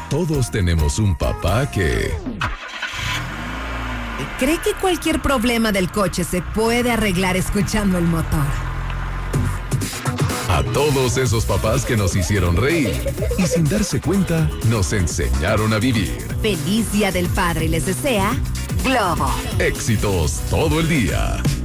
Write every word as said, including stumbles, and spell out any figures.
Todos tenemos un papá que... ¿Cree que cualquier problema del coche se puede arreglar escuchando el motor? A todos esos papás que nos hicieron reír y sin darse cuenta nos enseñaron a vivir. Feliz Día del Padre les desea Globo. Éxitos todo el día.